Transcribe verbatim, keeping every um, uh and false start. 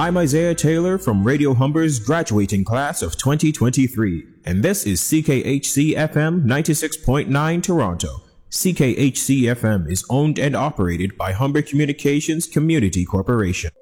I'm Isaiah Taylor from Radio Humber's graduating class of twenty twenty-three, and this is C K H C F M ninety-six point nine Toronto. C K H C F M is owned and operated by Humber Communications Community Corporation.